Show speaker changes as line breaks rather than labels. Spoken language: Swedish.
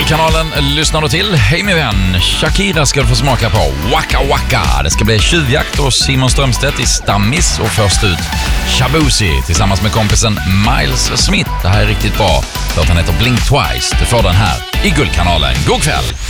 Guldkanalen lyssnar du till. Hej min vän, Shakira ska du få smaka på. Waka Waka. Det ska bli tjuvjakt och Simon Strömstedt i Stammis och först ut Shabuzi tillsammans med kompisen Miles Smith. Det här är riktigt bra. Låten heter Blink Twice. Du får den här i Guldkanalen. God kväll!